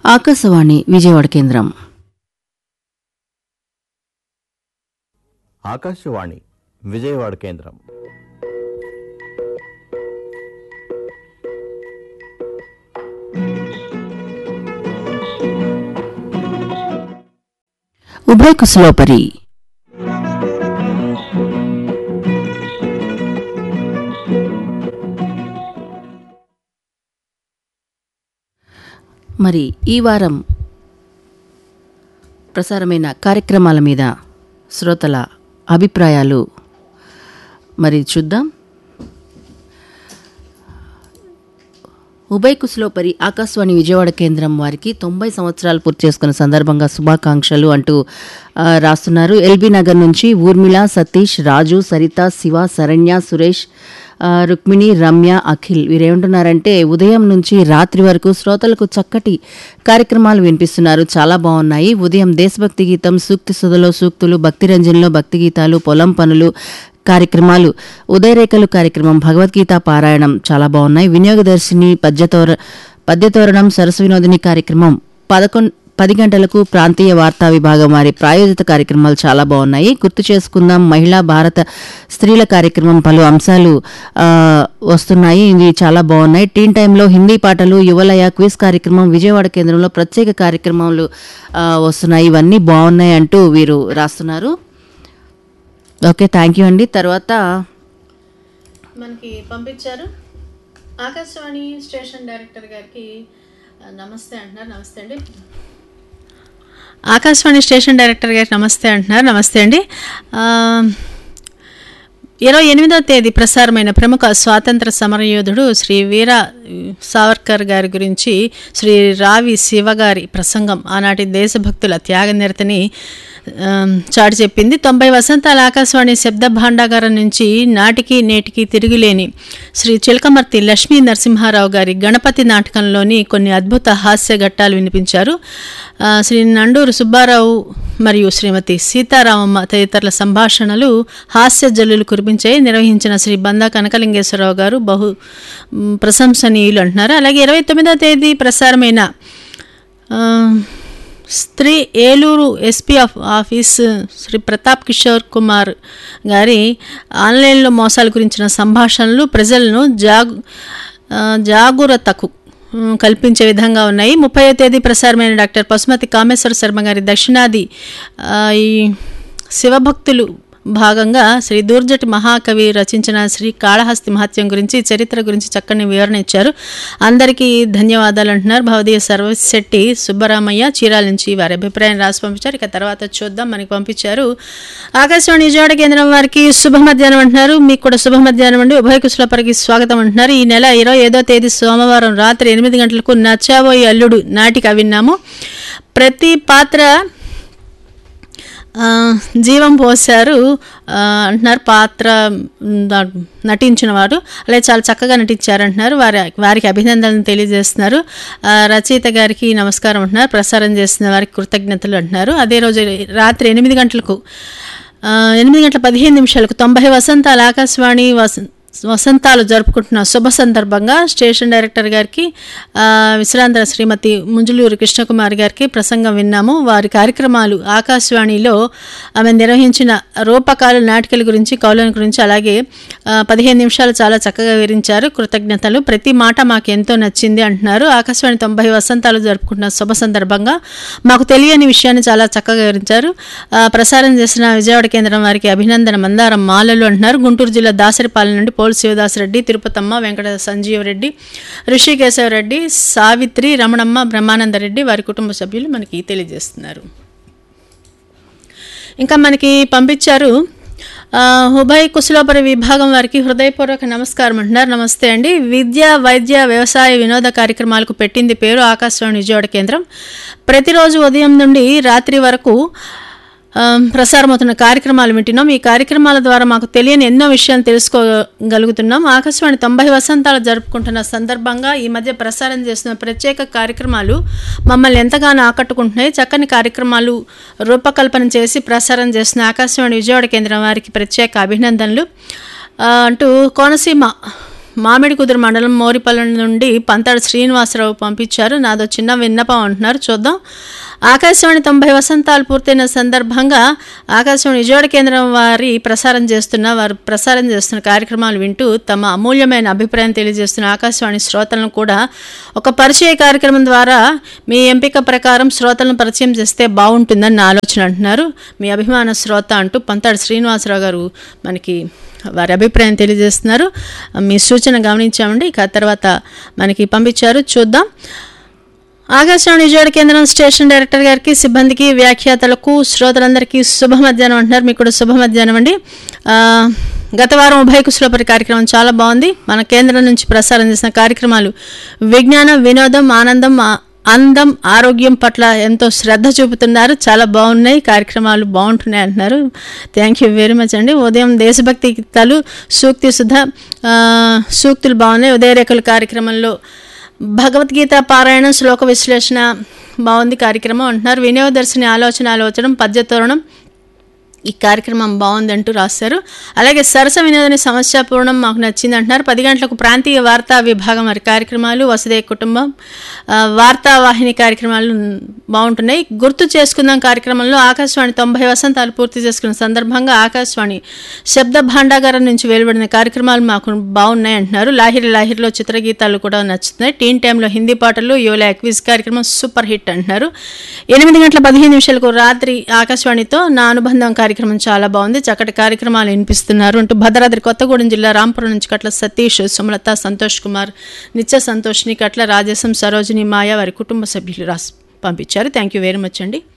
ఆకాశవాణి విజయవాడ కేంద్రం. ఆకాశవాణి విజయవాడ కేంద్రం. ఉభయ కుశలోపరి మరి ఈ వారం ప్రసారమైన కార్యక్రమాల మీద శ్రోతల అభిప్రాయాలు మరి చూద్దాం. ఉభయ కుశలోపరి ఆకాశవాణి విజయవాడ కేంద్రం వారికి 90 సంవత్సరాలు పూర్తి చేసుకున్న సందర్భంగా శుభాకాంక్షలు అంటూ రాస్తున్నారు. ఎల్బీ నగర్ నుంచి ఊర్మిళ, సతీష్, రాజు, సరిత, శివ, శరణ్య, సురేష్, రుక్మిణి, రమ్య, అఖిల్ వీరేమంటున్నారంటే ఉదయం నుంచి రాత్రి వరకు శ్రోతలకు చక్కటి కార్యక్రమాలు వినిపిస్తున్నారు. చాలా బాగున్నాయి. ఉదయం దేశభక్తి గీతం, సూక్తి సుధలో సూక్తులు, భక్తి రంజన్లో భక్తి గీతాలు, పొలం పనులు కార్యక్రమాలు, ఉదయరేఖలు కార్యక్రమం, భగవద్గీత పారాయణం చాలా బాగున్నాయి. వినియోగదర్శిని, పద్యతోరణం, సరస్సు వినోదిని కార్యక్రమం 10 గంటలకు ప్రాంతీయ వార్తా విభాగం వారి ప్రాయోజిత కార్యక్రమాలు చాలా బాగున్నాయి. గుర్తు చేసుకుందాం మహిళా భారత స్త్రీల కార్యక్రమం, పలు అంశాలు వస్తున్నాయి. ఇవి చాలా బాగున్నాయి. టీన్ టైంలో హిందీ పాటలు, యువలయ, క్విజ్ కార్యక్రమం, విజయవాడ కేంద్రంలో ప్రత్యేక కార్యక్రమాలు వస్తున్నాయి. ఇవన్నీ బాగున్నాయి అంటూ వీరు రాస్తున్నారు. ఓకే, థ్యాంక్ యూ అండి. తర్వాత మనకి పంపించారు ఆకాశవాణి స్టేషన్ డైరెక్టర్ గారికి నమస్తే అంటున్నారు. నమస్తే అండి. ఆకాశవాణి స్టేషన్ డైరెక్టర్ గారికి నమస్తే అంటున్నారు. నమస్తే అండి. 28వ తేదీ ప్రసారమైన ప్రముఖ స్వాతంత్ర సమరయోధుడు శ్రీ వీర సావర్కర్ గారి గురించి శ్రీ రావి శివగారి ప్రసంగం ఆనాటి దేశభక్తుల త్యాగనిరతని చాటి చెప్పింది. 90 వసంతాల ఆకాశవాణి శబ్ద భాండాగారం నుంచి నాటికి నేటికి తిరుగులేని శ్రీ చిలకమర్తి లక్ష్మీ నరసింహారావు గారి గణపతి నాటకంలోని కొన్ని అద్భుత హాస్య ఘట్టాలు వినిపించారు. శ్రీ నండూరు సుబ్బారావు మరియు శ్రీమతి సీతారామమ్మ తదితరుల సంభాషణలు హాస్య జల్లులు కురిపించాయి. నిర్వహించిన శ్రీ బందా కనకలింగేశ్వరరావు గారు బహు ప్రశంసనీయులు అంటున్నారు. అలాగే 29వ తేదీ ప్రసారమైన స్త్రీ ఏలూరు ఎస్పీ ఆఫీస్ శ్రీ ప్రతాప్ కిషోర్ కుమార్ గారి ఆన్లైన్లో మోసాల గురించిన సంభాషణలు ప్రజలను జాగరూకతకు కల్పించే విధంగా ఉన్నాయి. 30వ తేదీ ప్రసారమైన డాక్టర్ పశుమతి కామేశ్వర శర్మ గారి దక్షిణాది ఈ శివభక్తులు భాగంగా శ్రీ దూర్జటి మహాకవి రచించిన శ్రీ కాళహస్తి మహత్యం గురించి, చరిత్ర గురించి చక్కని వివరణ ఇచ్చారు. అందరికీ ధన్యవాదాలు అంటున్నారు. భవదీయ సర్వశెట్టి సుబ్బరామయ్య చీరాల నుంచి వారి అభిప్రాయం రాసి పంపించారు. ఇక తర్వాత చూద్దాం. మనకి పంపించారు ఆకాశవాణి విజయవాడ కేంద్రం వారికి శుభ మధ్యాహ్నం అంటున్నారు. మీకు కూడా శుభ మధ్యాహ్నం అండి. ఉభయ కుశలపరికి స్వాగతం అంటున్నారు. ఈ నెల 25వ తేదీ సోమవారం రాత్రి 8 గంటలకు నచ్చావోయి అల్లుడు నాటిక విన్నాము. ప్రతి పాత్ర జీవం పోశారు అంటున్నారు. పాత్ర నటించిన వారు అలాగే చాలా చక్కగా నటించారు అంటున్నారు. వారికి అభినందనలు తెలియజేస్తున్నారు. రచయిత గారికి నమస్కారం అంటున్నారు. ప్రసారం చేస్తున్న వారికి కృతజ్ఞతలు అంటున్నారు. అదే రోజు రాత్రి 8 గంటలకు 8:15 90 వసంతాల ఆకాశవాణి వసంతాలు జరుపుకుంటున్న శుభ సందర్భంగా స్టేషన్ డైరెక్టర్ గారికి, విశ్రాంత శ్రీమతి ముంజులూరు కృష్ణకుమారి గారికి ప్రసంగం విన్నాము. వారి కార్యక్రమాలు ఆకాశవాణిలో ఆమె నిర్వహించిన రూపకాలు, నాటికల గురించి, కౌలను గురించి అలాగే 15 నిమిషాలు చాలా చక్కగా వివరించారు. కృతజ్ఞతలు. ప్రతి మాట మాకు ఎంతో నచ్చింది అంటున్నారు. ఆకాశవాణి 90 వసంతాలు జరుపుకుంటున్న శుభ సందర్భంగా మాకు తెలియని విషయాన్ని చాలా చక్కగా వివరించారు. ప్రసారం చేసిన విజయవాడ కేంద్రం వారికి అభినందన మందారం మాలలు అంటున్నారు. గుంటూరు జిల్లా దాసరిపాలెం నుండి పోల్ శివదాసరెడ్డి, తిరుపతమ్మ, వెంకట సంజీవరెడ్డి, ఋషికేశవరెడ్డి, సావిత్రి, రమణమ్మ, బ్రహ్మానందరెడ్డి వారి కుటుంబ సభ్యులు మనకి తెలియజేస్తున్నారు. ఇంకా మనకి పంపించారు ఉభయ కుశలోపరి విభాగం వారికి హృదయపూర్వక నమస్కారం అంటున్నారు. నమస్తే అండి. విద్య, వైద్య, వ్యవసాయ, వినోద కార్యక్రమాలకు పెట్టింది పేరు ఆకాశవాణి విజయవాడ కేంద్రం. ప్రతిరోజు ఉదయం నుండి రాత్రి వరకు ప్రసారమవుతున్న కార్యక్రమాలు వింటున్నాం. ఈ కార్యక్రమాల ద్వారా మాకు తెలియని ఎన్నో విషయాలు తెలుసుకోగలుగుతున్నాం. ఆకాశవాణి 90 వసంతాలు జరుపుకుంటున్న సందర్భంగా ఈ మధ్య ప్రసారం చేస్తున్న ప్రత్యేక కార్యక్రమాలు మమ్మల్ని ఎంతగానో ఆకట్టుకుంటున్నాయి. చక్కని కార్యక్రమాలు రూపకల్పన చేసి ప్రసారం చేస్తున్న ఆకాశవాణి విజయవాడ కేంద్రం వారికి ప్రత్యేక అభినందనలు అంటూ కోనసీమ మామిడి కుదురు మండలం మోరిపల్లి నుండి పంతాడు శ్రీనివాసరావు పంపించారు. నాదో చిన్న విన్నపం అంటున్నారు, చూద్దాం. ఆకాశవాణి 90 వసంతాలు పూర్తయిన సందర్భంగా ఆకాశవాణి విజయవాడ కేంద్రం వారు ప్రసారం చేస్తున్న కార్యక్రమాలు వింటూ తమ అమూల్యమైన అభిప్రాయం తెలియజేస్తున్న ఆకాశవాణి శ్రోతలను కూడా ఒక పరిచయ కార్యక్రమం ద్వారా మీ ఎంపిక ప్రకారం శ్రోతలను పరిచయం చేస్తే బాగుంటుందని నా ఆలోచన అంటున్నారు. మీ అభిమాన శ్రోత అంటూ పంతాడు శ్రీనివాసరావు గారు మనకి వారి అభిప్రాయం తెలియజేస్తున్నారు. మీ సూచన గమనించామండి. ఇక తర్వాత మనకి పంపించారు, చూద్దాం. ఆకాశవాణి విజయవాడ కేంద్రం స్టేషన్ డైరెక్టర్ గారికి, సిబ్బందికి, వ్యాఖ్యాతలకు, శ్రోతలందరికీ శుభ మధ్యాహ్నం అంటున్నారు. మీకు కూడా శుభ మధ్యాహ్నం అండి. గత వారం ఉభయ కుశలపరి కార్యక్రమం చాలా బాగుంది. మన కేంద్రం నుంచి ప్రసారం చేసిన కార్యక్రమాలు విజ్ఞానం, వినోదం, ఆనందం, అందం, ఆరోగ్యం పట్ల ఎంతో శ్రద్ధ చూపుతున్నారు. చాలా బాగున్నాయి, కార్యక్రమాలు బాగుంటున్నాయి అంటున్నారు. థ్యాంక్ యూ వెరీ మచ్ అండి. ఉదయం దేశభక్తి గీతాలు, సూక్తి సుధా సూక్తులు బాగున్నాయి. ఉదయరేఖల కార్యక్రమంలో భగవద్గీత పారాయణం, శ్లోక విశ్లేషణ బాగుంది కార్యక్రమం అంటున్నారు. వినయోదర్శిని ఆలోచన పద్యతోరణం ఈ కార్యక్రమం బాగుందంటూ రాశారు. అలాగే సరస వినోదని సమస్యాపూర్ణం మాకు నచ్చింది అంటున్నారు. 10 గంటలకు ప్రాంతీయ వార్తా విభాగం వారి కార్యక్రమాలు, వసుదే కుటుంబం, వార్తావాహిని కార్యక్రమాలు బాగుంటున్నాయి. గుర్తు చేసుకుందాం కార్యక్రమంలో ఆకాశవాణి 90 వసంతాలు పూర్తి చేసుకున్న సందర్భంగా ఆకాశవాణి శబ్ద భాండాగారం నుంచి వెలువడిన కార్యక్రమాలు మాకు బాగున్నాయి అంటున్నారు. లాహిరిలో చిత్రగీతాలు కూడా నచ్చుతున్నాయి. టీన్ టైంలో హిందీ పాటలు, యోలా క్విజ్ కార్యక్రమం సూపర్ హిట్ అంటున్నారు. 8:15 రాత్రి ఆకాశవాణితో నా అనుబంధం కార్యక్రమం చాలా బాగుంది. చక్కటి కార్యక్రమాలు వినిపిస్తున్నారు అంటూ భద్రాద్రి కొత్తగూడెం జిల్లా రాంపురం నుంచి కట్ల సతీష్, సుమలత, సంతోష్ కుమార్, నిత్య సంతోష్ని, కట్ల రాజేశం, సరోజిని, మాయ వారి కుటుంబ సభ్యులు పంపించారు. థ్యాంక్ యూ వెరీ మచ్ అండి.